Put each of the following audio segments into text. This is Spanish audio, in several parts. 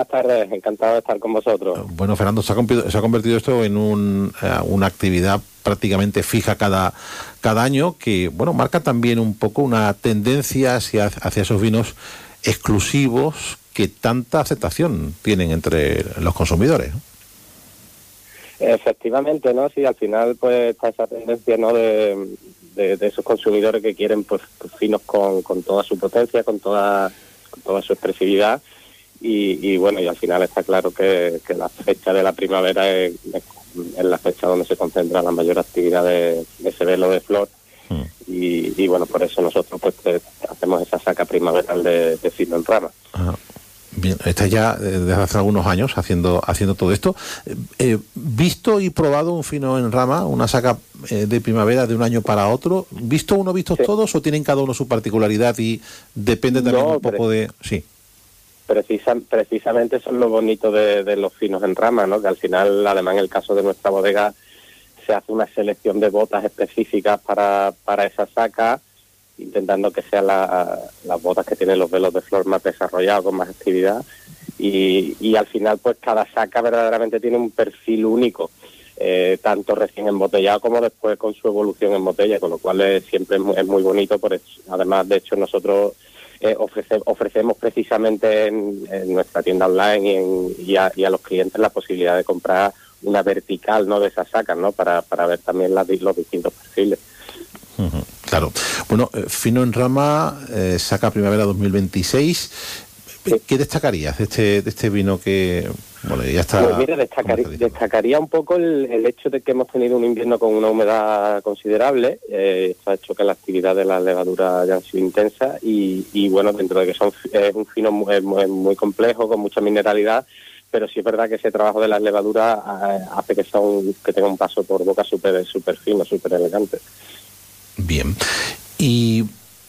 tardes, encantado de estar con vosotros. Bueno, Fernando, se ha convertido esto en una actividad prácticamente fija cada año que, bueno, marca también un poco una tendencia hacia esos vinos exclusivos que tanta aceptación tienen entre los consumidores, ¿no? Efectivamente, ¿no? Sí, al final pues está esa tendencia, ¿no? de esos consumidores que quieren pues vinos con toda su potencia, con toda su expresividad. Y bueno, y al final está claro que la fecha de la primavera es la fecha donde se concentra la mayor actividad de ese velo de flor. Y bueno, por eso nosotros pues hacemos esa saca primaveral de fino en rama. Bien, está ya desde hace algunos años haciendo todo esto. ¿Visto y probado un fino en rama, una saca de primavera de un año para otro? ¿Visto uno, vistos sí. todos, o tienen cada uno su particularidad y depende también un poco de...? Sí. Precisamente eso es lo bonito de los finos en rama, ¿no? Que al final, además en el caso de nuestra bodega, se hace una selección de botas específicas para esa saca, intentando que sean las botas que tienen los velos de flor más desarrollados, con más actividad, y al final pues cada saca verdaderamente tiene un perfil único, tanto recién embotellado como después con su evolución en botella, con lo cual siempre es muy bonito. Por eso, además, de hecho, nosotros ofrecemos precisamente en nuestra tienda online y a los clientes la posibilidad de comprar una vertical, ¿no?, de esas sacas, ¿no?, para ver también los distintos perfiles. Claro. Bueno, fino en rama, saca primavera 2026. Sí. ¿Qué destacarías de este vino que, bueno, ya está? Pues mira, destacaría un poco el hecho de que hemos tenido un invierno con una humedad considerable. Esto ha hecho que la actividad de la levadura haya sido intensa y bueno, dentro de que es un vino muy complejo, con mucha mineralidad, pero sí es verdad que ese trabajo de las levaduras hace que tenga un paso por boca súper fino, súper elegante. Bien. Y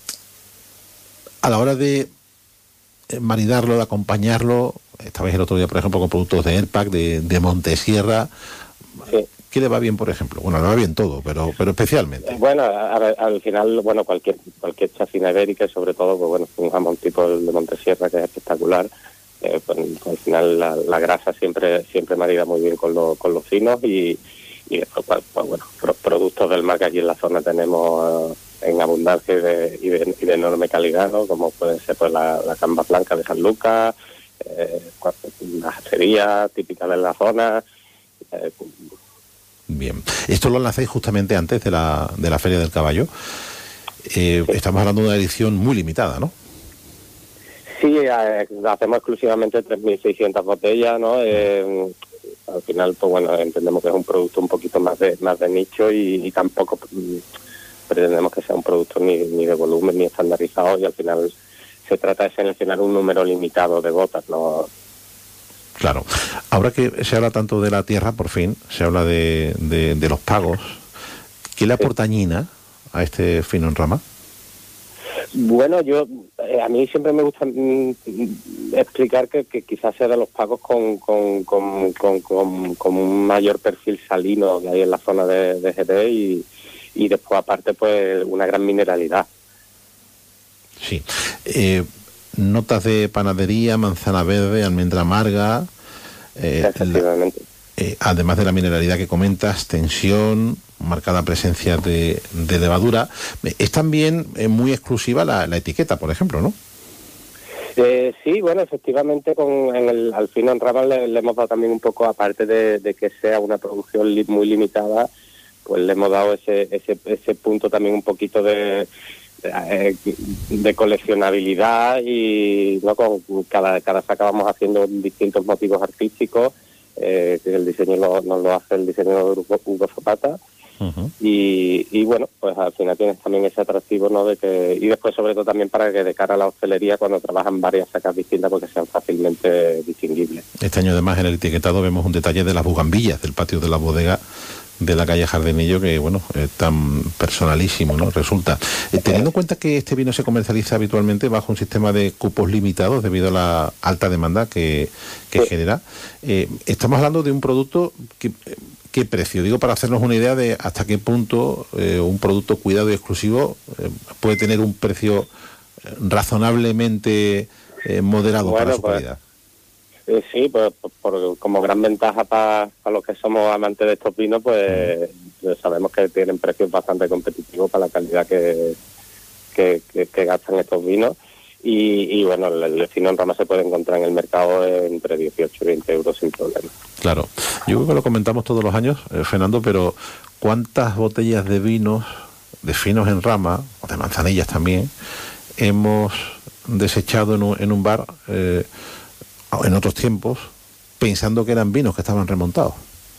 a la hora de maridarlo, de acompañarlo, estabais el otro día, por ejemplo, con productos de ERPAC, de Montesierra. Sí. ¿Qué le va bien, por ejemplo? Bueno, le va bien todo, pero especialmente. Bueno, al final, bueno, cualquier chacina ibérica, sobre todo, pues bueno, un jamón tipo el de Montesierra, que es espectacular. Pues, al final la grasa siempre marida muy bien con los finos y después, pues bueno, productos del mar que aquí en la zona tenemos en abundancia y de enorme calidad, ¿no? Como pueden ser pues la gamba blanca de San Lucas, una jacería típica de la zona. Bien, esto lo lanzáis justamente antes de la Feria del Caballo. Sí. Estamos hablando de una edición muy limitada, ¿no? Sí, hacemos exclusivamente 3.600 botellas, ¿no? Al final, pues bueno, entendemos que es un producto un poquito más de nicho y tampoco pretendemos que sea un producto ni de volumen ni estandarizado, y al final se trata de seleccionar un número limitado de botas, ¿no? Claro. Ahora que se habla tanto de la tierra, por fin, se habla de los pagos, ¿qué le aporta Ñina a este fino en rama? Bueno, a mí siempre me gusta explicar que quizás sea de los pagos con un mayor perfil salino que hay en la zona de GT y después aparte pues una gran mineralidad. Sí. Notas de panadería, manzana verde, almendra amarga. Efectivamente. Además de la mineralidad que comentas, tensión, marcada presencia de levadura. Es también muy exclusiva la etiqueta, por ejemplo, ¿no? Sí, bueno, efectivamente al fino en rama le hemos dado también un poco, aparte de que sea una producción muy limitada, pues le hemos dado ese punto también un poquito de coleccionabilidad, y no con cada saca vamos haciendo distintos motivos artísticos, que el diseño nos lo hace el diseñador Hugo Zapata. Uh-huh. Y bueno, pues al final tienes también ese atractivo, ¿no? Y después sobre todo también para que de cara a la hostelería, cuando trabajan varias sacas distintas, porque sean fácilmente distinguibles. Este año además en el etiquetado vemos un detalle de las bugambillas del patio de la bodega de la calle Jardinillo, que bueno, es tan personalísimo, ¿no? Resulta. Teniendo en cuenta que este vino se comercializa habitualmente bajo un sistema de cupos limitados debido a la alta demanda que genera, estamos hablando de un producto ¿qué precio? Digo, para hacernos una idea de hasta qué punto un producto cuidado y exclusivo puede tener un precio razonablemente moderado, bueno, para su calidad. Sí, pues como gran ventaja para los que somos amantes de estos vinos, pues sabemos que tienen precios bastante competitivos para la calidad que gastan estos vinos. Y bueno, el fino en rama se puede encontrar en el mercado entre 18 y 20 euros sin problema. Claro, yo creo que lo comentamos todos los años, Fernando, pero ¿cuántas botellas de vinos, de finos en rama, o de manzanillas también, hemos desechado en un bar en otros tiempos, pensando que eran vinos que estaban remontados?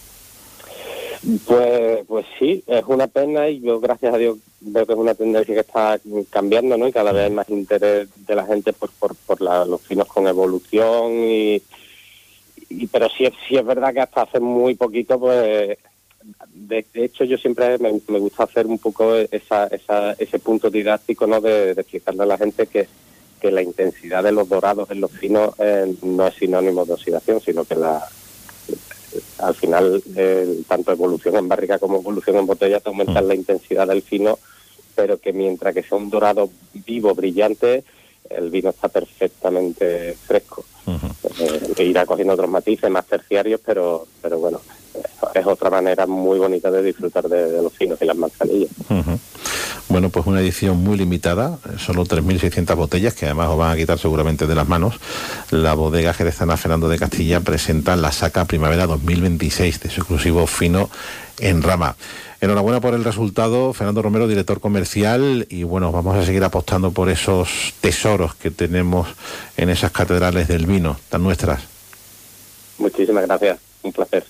Pues sí, es una pena, y yo, gracias a Dios, veo que es una tendencia que está cambiando, ¿no? Y cada vez hay más interés de la gente por los vinos con evolución, pero sí es verdad que hasta hace muy poquito, pues de hecho yo siempre me gusta hacer un poco ese punto didáctico, ¿no? De explicarle a la gente que la intensidad de los dorados en los finos no es sinónimo de oxidación, sino que al final tanto evolución en barrica como evolución en botella te aumentan la intensidad del fino, pero que mientras que sea un dorado vivo, brillante, el vino está perfectamente fresco. Irá cogiendo otros matices más terciarios, pero bueno, es otra manera muy bonita de disfrutar de los finos y las manzanillas. Bueno, pues una edición muy limitada, solo 3.600 botellas, que además os van a quitar seguramente de las manos. La bodega jerezana Fernando de Castilla presenta la Saca Primavera 2026 de su exclusivo fino en rama. Enhorabuena por el resultado, Fernando Romero, director comercial, y bueno, vamos a seguir apostando por esos tesoros que tenemos en esas catedrales del vino, tan nuestras. Muchísimas gracias, un placer.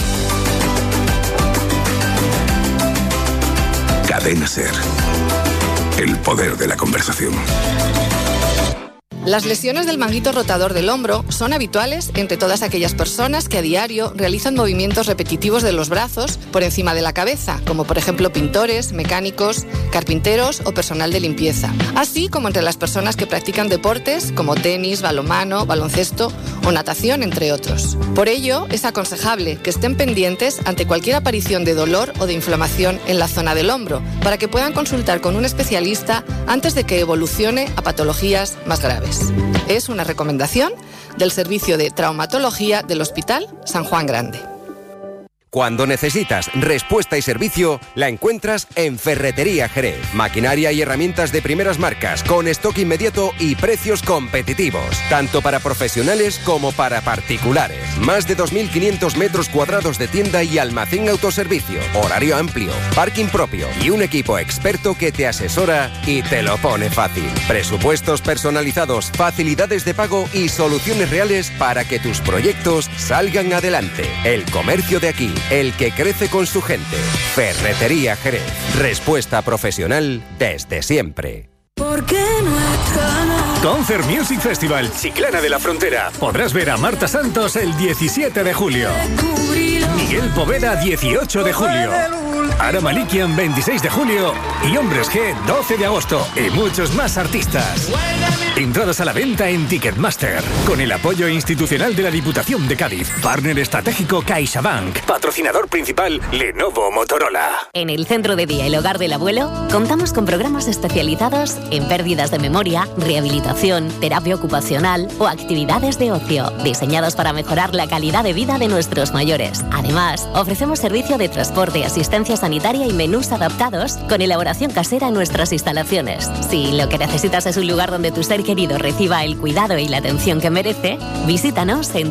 Cadena SER. El poder de la conversación. Las lesiones del manguito rotador del hombro son habituales entre todas aquellas personas que a diario realizan movimientos repetitivos de los brazos por encima de la cabeza, como por ejemplo pintores, mecánicos, carpinteros o personal de limpieza, así como entre las personas que practican deportes como tenis, balonmano, baloncesto o natación, entre otros. Por ello, es aconsejable que estén pendientes ante cualquier aparición de dolor o de inflamación en la zona del hombro, para que puedan consultar con un especialista antes de que evolucione a patologías más graves. Es una recomendación del Servicio de Traumatología del Hospital San Juan Grande. Cuando necesitas respuesta y servicio, la encuentras en Ferretería Jerez. Maquinaria y herramientas de primeras marcas, con stock inmediato y precios competitivos. Tanto para profesionales como para particulares. Más de 2.500 metros cuadrados de tienda y almacén autoservicio. Horario amplio, parking propio y un equipo experto que te asesora y te lo pone fácil. Presupuestos personalizados, facilidades de pago y soluciones reales para que tus proyectos salgan adelante. El comercio de aquí, el que crece con su gente. Ferretería Jerez. Respuesta profesional desde siempre. Concert Music Festival Chiclana de la Frontera. Podrás ver a Marta Santos el 17 de julio. Miguel Poveda 18 de julio. Ara Malikian 26 de julio. Y Hombres G 12 de agosto. Y muchos más artistas. Entradas a la venta en Ticketmaster. Con el apoyo institucional de la Diputación de Cádiz. Partner estratégico CaixaBank. Patrocinador principal Lenovo Motorola. En el Centro de Día El Hogar del Abuelo contamos con programas especializados en pérdidas de memoria, rehabilitación, terapia ocupacional o actividades de ocio, diseñados para mejorar la calidad de vida de nuestros mayores. Además, ofrecemos servicio de transporte, asistencia sanitaria y menús adaptados con elaboración casera en nuestras instalaciones. Si lo que necesitas es un lugar donde tu ser querido reciba el cuidado y la atención que merece, visítanos en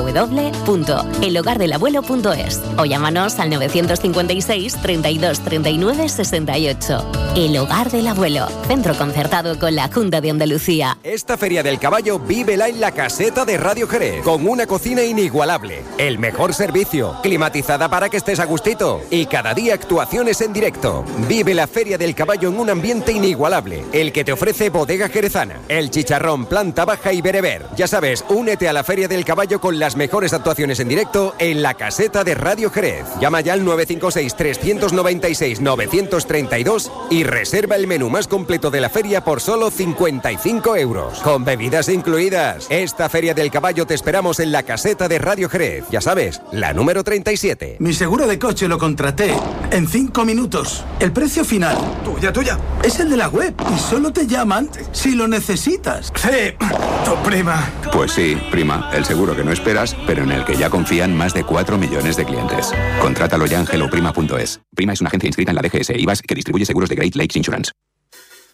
www.elhogardelabuelo.es o llámanos al 956 32 39 68. El Hogar del Abuelo, centro concertado con la Junta de Andalucía. Esta Feria del Caballo vívela en la caseta de Radio Jerez, con una cocina inigualable, el mejor servicio, climatizada para que estés a gustito y cada día actuaciones en directo. Vive la Feria del Caballo en un ambiente inigualable, el que te ofrece Bodega Jerezana, el chicharrón, planta baja y bereber. Ya sabes, únete a la Feria del Caballo con las mejores actuaciones en directo en la caseta de Radio Jerez. Llama ya al 956 396 932 y reserva el menú más completo de la feria por solo 55 euros, con bebidas incluidas. Esta Feria del Caballo te esperamos en la caseta de Radio Jerez. Ya sabes, la número 37. Mi seguro de coche lo contraté en 5 minutos. El precio final, tuya, es el de la web y solo te llaman si lo necesitas. necesitas. Sí, tu prima. Pues sí, Prima, el seguro que no esperas, pero en el que ya confían más de 4 millones de clientes. Contrátalo ya en helloprima.es. Prima es una agencia inscrita en la DGS e IVAS que distribuye seguros de Great Lakes Insurance.